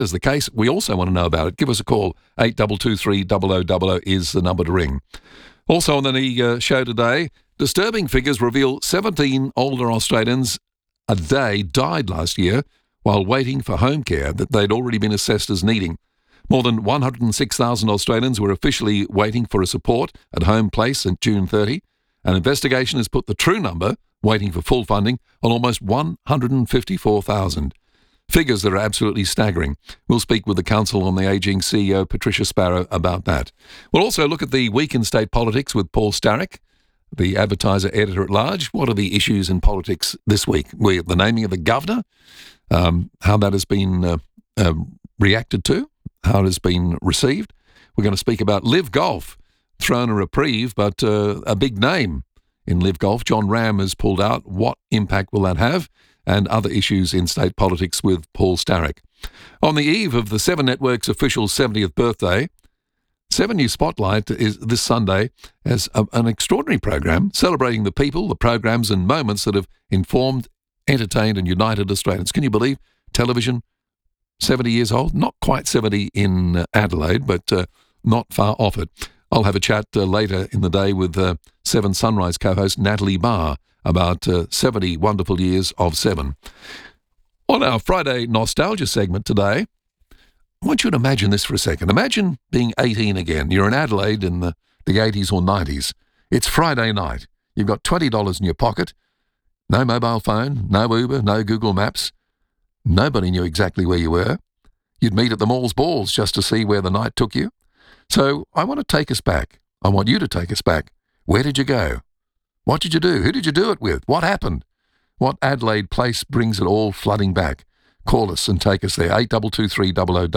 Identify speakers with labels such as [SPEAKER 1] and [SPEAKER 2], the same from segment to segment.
[SPEAKER 1] is the case, we also want to know about it. Give us a call. 8223 0000 is the number to ring. Also on the show today, disturbing figures reveal 17 older Australians a day died last year while waiting for home care that they'd already been assessed as needing. More than 106,000 Australians were officially waiting for a support at home place at June 30. An investigation has put the true number, waiting for full funding, on almost 154,000. Figures that are absolutely staggering. We'll speak with the Council on the Ageing CEO, Patricia Sparrow, about that. We'll also look at the week in state politics with Paul Starrick, the Advertiser editor-at-large. What are the issues in politics this week? The naming of the governor, how that has been reacted to, how it has been received. We're going to speak about Live Golf, thrown a reprieve, but a big name in Live Golf. John Ram has pulled out. What impact will that have? And other issues in state politics with Paul Starrick. On the eve of the Seven Network's official 70th birthday, 7 News Spotlight is this Sunday as an extraordinary program celebrating the people, the programs and moments that have informed, entertained and united Australians. Can you believe television, 70 years old? Not quite 70 in Adelaide, but not far off it. I'll have a chat later in the day with Seven Sunrise co-host Natalie Barr about 70 wonderful years of Seven. On our Friday Nostalgia segment today, I want you to imagine this for a second. Imagine being 18 again. You're in Adelaide in the 80s or 90s. It's Friday night. You've got $20 in your pocket. No mobile phone, no Uber, no Google Maps. Nobody knew exactly where you were. You'd meet at the mall's balls just to see where the night took you. So I want to take us back. I want you to take us back. Where did you go? What did you do? Who did you do it with? What happened? What Adelaide place brings it all flooding back? Call us and take us there. 8223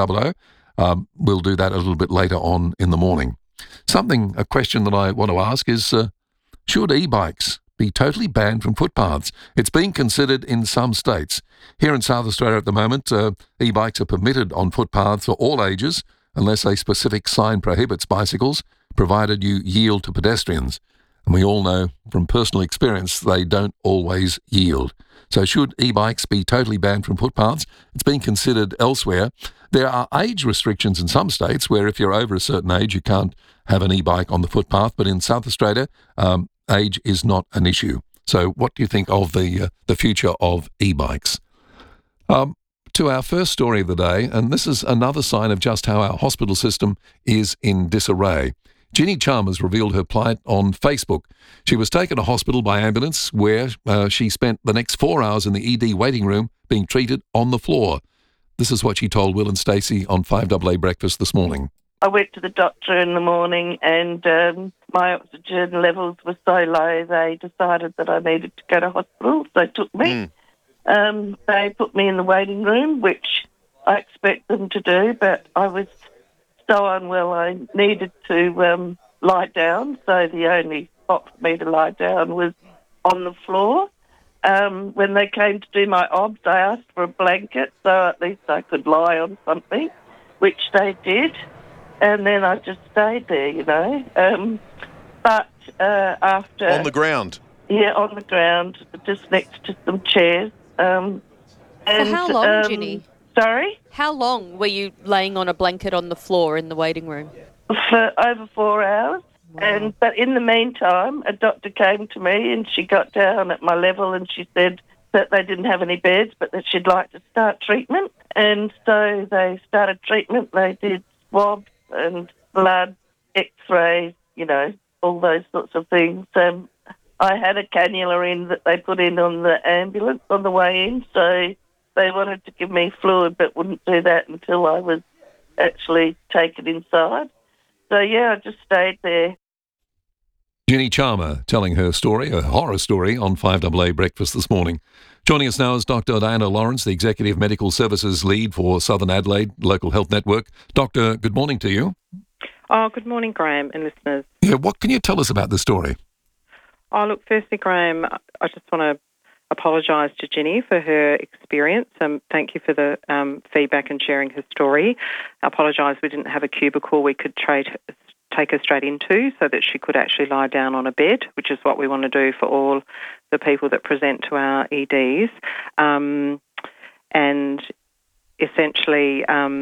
[SPEAKER 1] 0000. We'll do that a little bit later on in the morning. A question that I want to ask is, should e-bikes be totally banned from footpaths? It's being considered in some states. Here in South Australia at the moment, e-bikes are permitted on footpaths for all ages unless a specific sign prohibits bicycles, provided you yield to pedestrians. And we all know from personal experience they don't always yield. So should e-bikes be totally banned from footpaths? It's being considered elsewhere. There are age restrictions in some states where if you're over a certain age, you can't have an e-bike on the footpath. But in South Australia, age is not an issue. So what do you think of the future of e-bikes? To our first story of the day, and this is another sign of just how our hospital system is in disarray. Ginny Chalmers revealed her plight on Facebook. She was taken to hospital by ambulance where she spent the next 4 hours in the ED waiting room being treated on the floor. This is what she told Will and Stacey on 5AA Breakfast this morning.
[SPEAKER 2] I went to the doctor in the morning and my oxygen levels were so low they decided that I needed to go to hospital, so they took me. They put me in the waiting room, which I expect them to do, but I was so unwell I needed to lie down, so the only spot for me to lie down was on the floor. When they came to do my obs, I asked for a blanket so at least I could lie on something, which they did, and then I just stayed there, you know. But after...
[SPEAKER 3] On the ground?
[SPEAKER 2] Yeah, on the ground, just next to some chairs.
[SPEAKER 4] For how long, Ginny?
[SPEAKER 2] Sorry?
[SPEAKER 4] How long were you laying on a blanket on the floor in the waiting room?
[SPEAKER 2] For over 4 hours.
[SPEAKER 4] Wow.
[SPEAKER 2] But in the meantime, a doctor came to me and she got down at my level and she said that they didn't have any beds but that she'd like to start treatment. And so they started treatment. They did swabs and blood, x-rays, you know, all those sorts of things. I had a cannula in that they put in on the ambulance on the way in, so they wanted to give me fluid but wouldn't do that until I was actually taken inside. So, yeah, I just stayed there.
[SPEAKER 1] Ginny Chalmers telling her story, a horror story, on 5AA Breakfast this morning. Joining us now is Dr. Diana Lawrence, the Executive Medical Services Lead for Southern Adelaide Local Health Network. Doctor, good morning to you.
[SPEAKER 5] Oh, good morning, Graham and listeners.
[SPEAKER 1] Yeah, what can you tell us about this story?
[SPEAKER 5] Oh, look, firstly, Graham, I just want to apologise to Ginny for her experience. Thank you for the feedback and sharing her story. I apologise we didn't have a cubicle we could take her straight into so that she could actually lie down on a bed, which is what we want to do for all the people that present to our EDs. And essentially